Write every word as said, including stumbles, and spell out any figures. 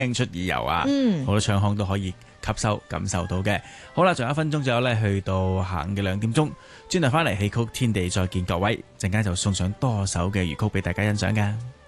青出耳油啊， 嗯， 好多唱腔都可以吸收感受到嘅。好啦，仲有一分鐘左右呢，去到下午嘅兩點鐘，轉頭翻嚟戲曲天地再見各位，陣間就送上多首嘅粵曲俾大家欣賞嘅。